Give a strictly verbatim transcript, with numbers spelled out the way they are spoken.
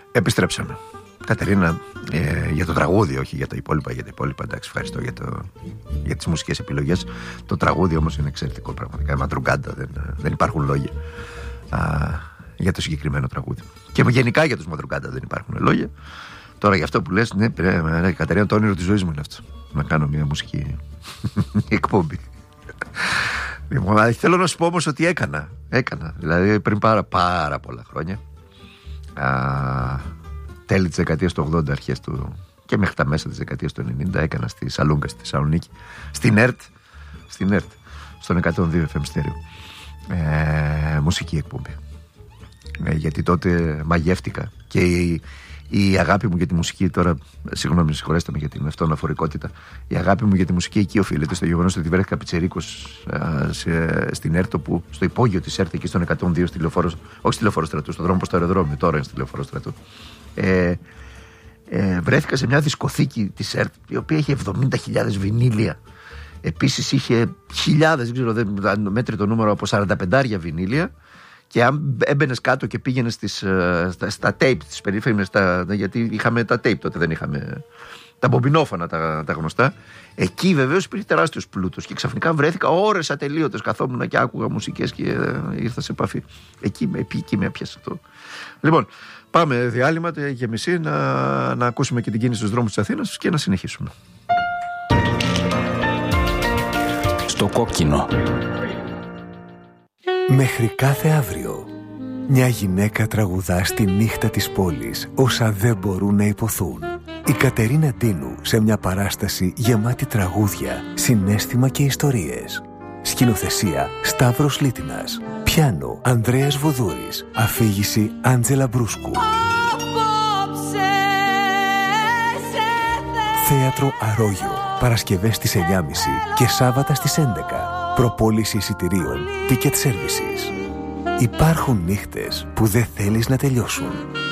Επιστρέψαμε. Κατερίνα, ε, για το τραγούδι, όχι για τα υπόλοιπα. Για τα υπόλοιπα, εντάξει, ευχαριστώ για, το, για τις μουσικές επιλογές. Το τραγούδι όμως είναι εξαιρετικό πραγματικά. Μαντρουγκάντα, δεν, δεν υπάρχουν λόγια α, για το συγκεκριμένο τραγούδι. Και γενικά για τους Μαντρουγκάντα δεν υπάρχουν λόγια. Τώρα για αυτό που λες, ναι, ναι, Κατερίνα, το όνειρο της ζωής μου είναι αυτό. Να κάνω μια μουσική εκπομπή. Λοιπόν, θέλω να σου πω όμως ότι έκανα. Έκανα. Δηλαδή πριν πάρα, πάρα πολλά χρόνια. Α, τέλη της δεκαετίας του ογδόντα, αρχές του και μέχρι τα μέσα της δεκαετίας του ενενήντα, έκανα στη Σαλούγκα, στη Θεσσαλονίκη, στην ΕΡΤ, στην ΕΡΤ, στον εκατόν δύο εφ εμ στέρεο, ε, μουσική εκπομπή. Ε, γιατί τότε μαγεύτηκα και η, η αγάπη μου για τη μουσική, τώρα, συγγνώμη, συγχωρέστε με για την αυτοαναφορικότητα, η αγάπη μου για τη μουσική εκεί οφείλεται στο γεγονός ότι βρέθηκα πιτσιρίκος στην ΕΡΤ, που στο υπόγειο της ΕΡΤ, εκεί στον εκατόν δύο, στη λεωφόρο, όχι στη λεωφόρο Στρατού, στον δρόμο προς το αεροδρόμιο, τώρα είναι στη λεωφόρο Στρατού. Ε, ε, βρέθηκα σε μια δισκοθήκη της ΕΡΤ, η οποία είχε εβδομήντα χιλιάδες βινίλια. Επίσης είχε χιλιάδες, δεν ξέρω, δεν μέτρη το νούμερο, από σαράντα πέντε βινίλια. Και αν έμπαινες κάτω και πήγαινες στις, στα, στα tape, τις περίφημες, στα, γιατί είχαμε τα tape τότε, δεν είχαμε τα μπομπινόφωνα τα, τα γνωστά. Εκεί βεβαίως υπήρχε τεράστιος πλούτος και ξαφνικά βρέθηκα ώρες ατελείωτες, καθόμουν και άκουγα μουσικές και ε, ήρθα σε επαφή. Εκεί με, εκεί με έπιασε αυτό. Λοιπόν, πάμε διάλειμμα για μισή να, να ακούσουμε και την κίνηση στους δρόμους της Αθήνας και να συνεχίσουμε. Στο κόκκινο. Μέχρι κάθε αύριο. Μια γυναίκα τραγουδά στη νύχτα της πόλης όσα δεν μπορούν να υποθούν. Η Κατερίνα Ντίνου σε μια παράσταση γεμάτη τραγούδια, συναίσθημα και ιστορίες. Σκηνοθεσία Σταύρος Λίτινας. Πιάνο Ανδρέας Βοδούρης. Αφήγηση Άντζελα Μπρούσκου. Θέατρο Αρόγιο. Παρασκευές στις εννιά και μισή και Σάββατα στις έντεκα. Προπόληση εισιτηρίων Ticket Services. Υπάρχουν νύχτες που δεν θέλεις να τελειώσουν.